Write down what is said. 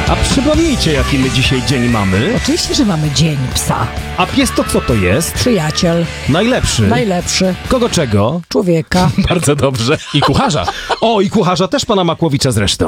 A przypomnijcie, jaki my dzisiaj dzień mamy. Oczywiście, że mamy dzień psa. A pies to co to jest? Przyjaciel, Najlepszy. najlepszy, Kogo czego? człowieka. Bardzo dobrze. I kucharza. O, i kucharza też pana Makłowicza zresztą.